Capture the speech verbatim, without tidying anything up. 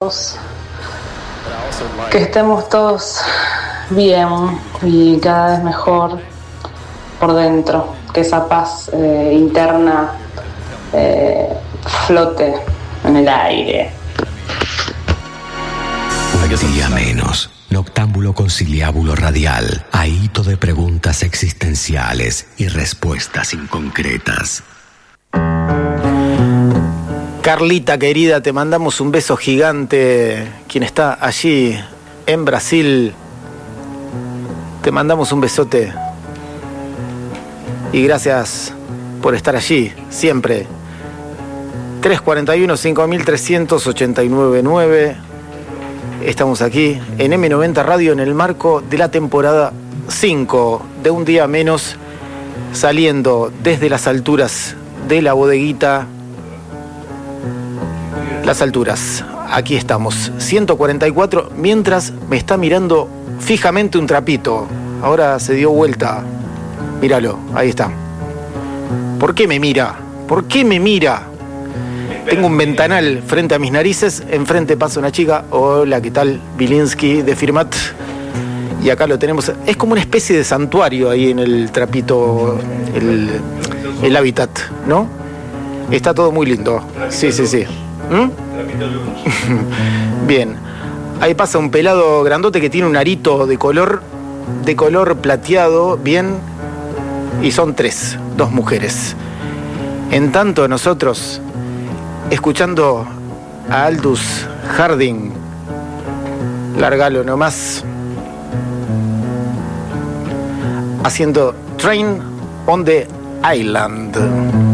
Que estemos todos bien y cada vez mejor por dentro, que esa paz eh, interna eh, flote en el aire. Un día menos. Noctámbulo conciliábulo radial. Ahito de preguntas existenciales y respuestas inconcretas. Carlita querida, te mandamos un beso gigante. Quien está allí en Brasil, te mandamos un besote. Y gracias por estar allí, siempre. tres cuatro uno, cinco tres ocho nueve nueve. Estamos aquí en eme noventa Radio en el marco de la temporada cinco de Un Día Menos, saliendo desde las alturas de la bodeguita. Las alturas, aquí estamos, ciento cuarenta y cuatro, mientras me está mirando fijamente un trapito. Ahora se dio vuelta. Míralo, ahí está. ¿Por qué me mira? ¿Por qué me mira? Tengo un ventanal frente a mis narices, enfrente pasa una chica. Hola, ¿qué tal? Bilinsky de Firmat. Y acá lo tenemos. Es como una especie de santuario ahí en el trapito, el, el hábitat, ¿no? Está todo muy lindo. Sí, sí, sí. ¿Mm? Bien. Ahí pasa un pelado grandote que tiene un arito de color, de color plateado, bien. Y son tres, dos mujeres. En tanto nosotros, escuchando a Aldous Harding, largalo nomás, haciendo Train on the Island.